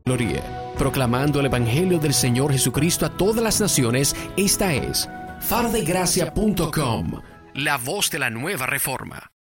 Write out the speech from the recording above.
Gloria. Proclamando el Evangelio del Señor Jesucristo a todas las naciones, esta es fardegracia.com, la voz de la nueva reforma.